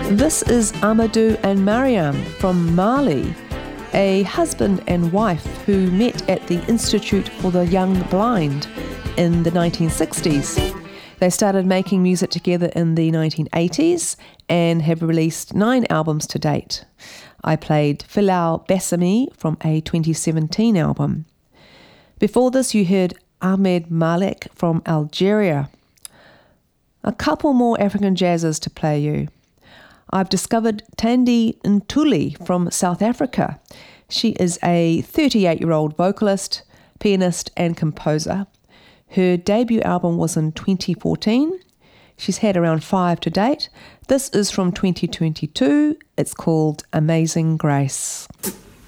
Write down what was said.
This is Amadou and Mariam from Mali, a husband and wife who met at the Institute for the Young Blind in the 1960s. They started making music together in the 1980s and have released 9 albums to date. I played Filau Bassami from a 2017 album. Before this, you heard Ahmed Malek from Algeria. A couple more African jazzers to play you. I've discovered Thandi Ntuli from South Africa. She is a 38-year-old vocalist, pianist and composer. Her debut album was in 2014. She's had around 5 to date. This is from 2022. It's called Amazing Grace.